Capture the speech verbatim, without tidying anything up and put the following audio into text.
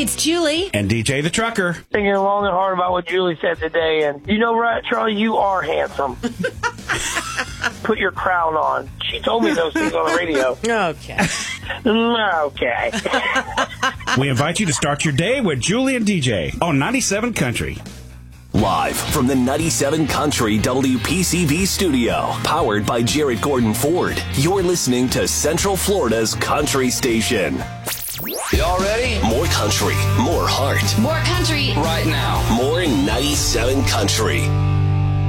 Hey, it's Julie. And D J the Trucker. Thinking long and hard about what Julie said today, and you know, right, Charlie, you are handsome. Put your crown on. She told me those things on the radio. Okay. Okay. We invite you to start your day with Julie and D J on ninety-seven Country. Live from the ninety-seven Country W P C V studio, powered by Jarrett Gordon Ford. You're listening to Central Florida's country station. Y'all ready? More country, more heart. More country. Right now. More ninety-seven Country.